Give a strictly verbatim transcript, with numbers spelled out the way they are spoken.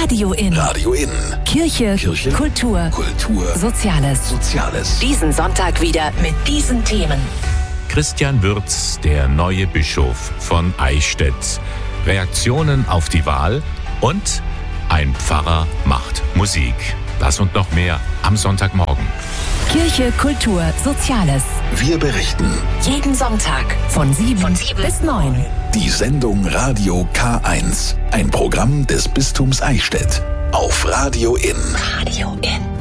Radio In. Radio In. Kirche, Kirche, Kultur, Kultur, Soziales. Soziales. Diesen Sonntag wieder mit diesen Themen. Christian Würz, der neue Bischof von Eichstätt. Reaktionen auf die Wahl und ein Pfarrer macht Musik. Das und noch mehr am Sonntagmorgen. Kirche, Kultur, Soziales. Wir berichten. Jeden Sonntag von sieben, von sieben bis neun. Die Sendung Radio K eins. Ein Programm des Bistums Eichstätt. Auf Radio In. Radio In.